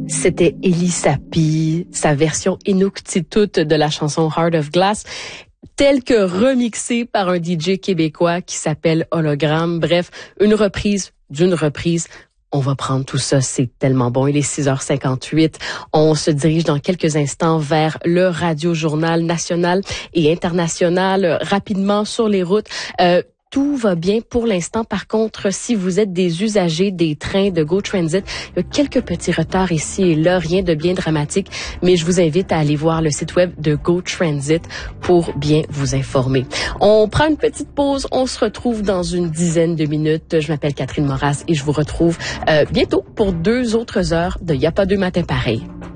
C'était Elie Sapi, sa version Inuktitut de la chanson Heart of Glass, telle que remixée par un DJ québécois qui s'appelle Hologramme. Bref, une reprise d'une reprise. On va prendre tout ça, c'est tellement bon. Il est 6h58. On se dirige dans quelques instants vers le Radio-Journal national et international. Rapidement sur les routes. Tout va bien pour l'instant. Par contre, si vous êtes des usagers des trains de Go Transit, il y a quelques petits retards ici et là, rien de bien dramatique, mais je vous invite à aller voir le site web de Go Transit pour bien vous informer. On prend une petite pause, on se retrouve dans une dizaine de minutes. Je m'appelle Catherine Moras et je vous retrouve bientôt pour 2 autres heures de Y'a pas deux matins pareils.